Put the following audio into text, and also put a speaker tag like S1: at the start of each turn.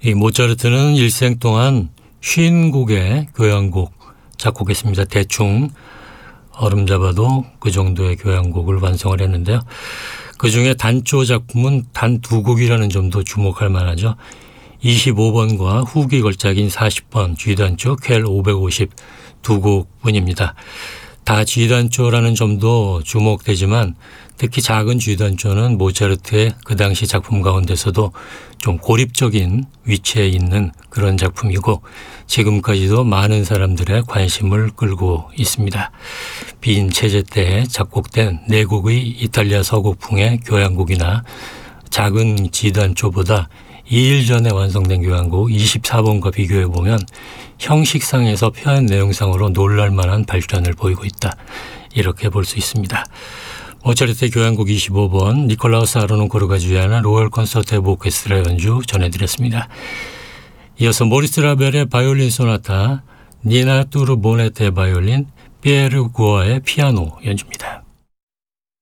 S1: 이 모차르트는 일생 동안 50곡의 교향곡 작곡했습니다. 대충 얼음 잡아도 그 정도의 교향곡을 완성을 했는데요. 그중에 단조 작품은 단 2곡이라는 점도 주목할 만하죠. 25번과 후기 걸작인 40번 G단조 퀘 550 2곡뿐입니다. 다 G단조라는 점도 주목되지만 특히 작은 G단조는 모차르트의 그 당시 작품 가운데서도 좀 고립적인 위치에 있는 그런 작품이고 지금까지도 많은 사람들의 관심을 끌고 있습니다. 빈 체제 때 작곡된 4곡의 이탈리아 서곡풍의 교향곡이나 작은 G단조보다 2일 전에 완성된 교향곡 24번과 비교해보면 형식상에서 표현 내용상으로 놀랄만한 발전을 보이고 있다. 이렇게 볼 수 있습니다. 모차르트의 교향곡 25번 니콜라우스 아르논코르가 주연한 로열 콘서트 오브 오케스트라 연주 전해드렸습니다. 이어서 모리스 라벨의 바이올린 소나타, 니나 뚜르 보네테 바이올린, 피에르 구어의 피아노 연주입니다.